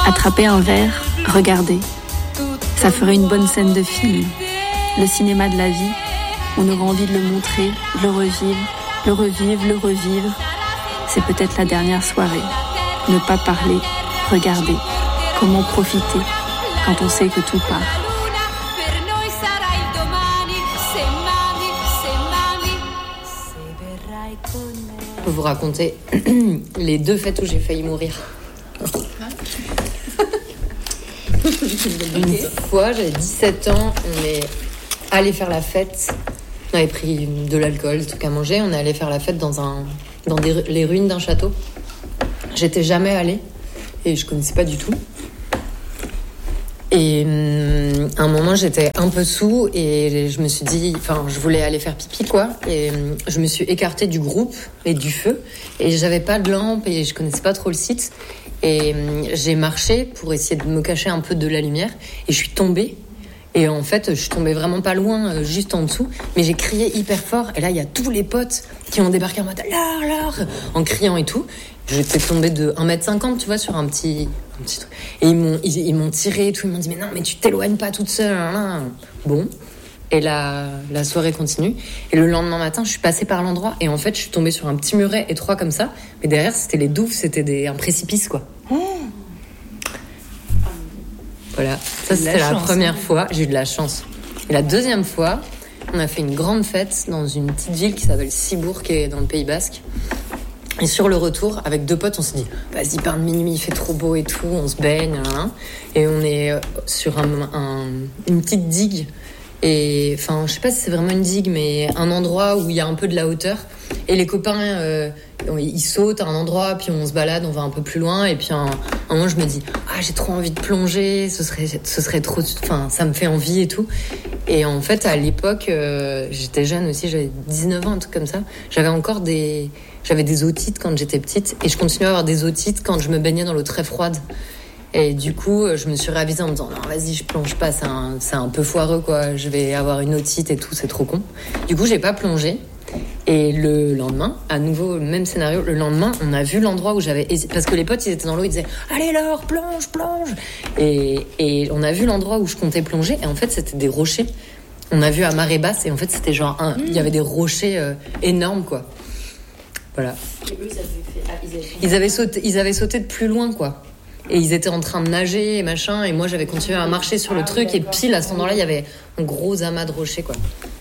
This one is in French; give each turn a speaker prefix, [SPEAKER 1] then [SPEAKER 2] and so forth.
[SPEAKER 1] Attraper un verre, regarder. Ça ferait une bonne scène de film. Le cinéma de la vie, on aurait envie de le montrer, de le revivre, le revivre, le revivre. C'est peut-être la dernière soirée. Ne pas parler, regarder. Comment profiter quand on sait que tout part.
[SPEAKER 2] Je peux vous raconter les 2 fêtes où j'ai failli mourir. Une fois, j'avais 17 ans, on est allé faire la fête. On avait pris de l'alcool, des trucs à manger. On est allé faire la fête dans les ruines d'un château. J'étais jamais allée et je connaissais pas du tout. Et à un moment, j'étais un peu sous et je me suis dit, je voulais aller faire pipi, quoi. Et je me suis écartée du groupe et du feu. Et j'avais pas de lampe et je connaissais pas trop le site. Et j'ai marché pour essayer de me cacher un peu de la lumière. Et je suis tombée. Et en fait, je suis tombée vraiment pas loin, juste en dessous. Mais j'ai crié hyper fort. Et là, il y a tous les potes qui ont débarqué en mode « Laure !» en criant et tout. J'étais tombée de 1m50, tu vois, sur un petit truc. Et ils m'ont tiré et tout. Ils m'ont dit « Mais non, mais tu t'éloignes pas toute seule. » Bon. Et la soirée continue. Et le lendemain matin, je suis passée par l'endroit. Et en fait, je suis tombée sur un petit muret étroit comme ça. Mais derrière, c'était les douves. C'était un précipice, quoi. Voilà. Ça, c'était la première fois. J'ai eu de la chance. Et la deuxième fois, on a fait une grande fête dans une petite ville qui s'appelle Cibourg, qui est dans le Pays Basque. Et sur le retour, avec 2 potes, on s'est dit « Vas-y, part de minuit, il fait trop beau et tout. » On se baigne, et on est sur une petite digue. Et je sais pas si c'est vraiment une digue, mais un endroit où il y a un peu de la hauteur. Et les copains, ils sautent à un endroit, puis on se balade, on va un peu plus loin. Et puis à un moment, je me dis « j'ai trop envie de plonger, ce serait trop... » ça me fait envie et tout. Et en fait, à l'époque, j'étais jeune aussi, j'avais 19 ans, un truc comme ça. J'avais des otites quand j'étais petite. Et je continuais à avoir des otites quand je me baignais dans l'eau très froide. Et du coup, je me suis réavisée en me disant « Non, vas-y, je plonge pas, c'est un peu foireux, quoi. Je vais avoir une otite et tout, c'est trop con. » Du coup, j'ai pas plongé. Et le lendemain, à nouveau, le même scénario. Le lendemain, on a vu l'endroit où j'avais hésité. Parce que les potes, ils étaient dans l'eau, ils disaient « Allez, Laure, plonge, plonge !» Et on a vu l'endroit où je comptais plonger. Et en fait, c'était des rochers. On a vu à marée basse. Et en fait, c'était il y avait des rochers énormes, quoi. Voilà. Et eux, ils avaient sauté de plus loin, quoi. Et ils étaient en train de nager et machin. Et moi, j'avais continué à marcher sur le truc. Et pile, à cet endroit-là, il y avait un gros amas de rochers, quoi.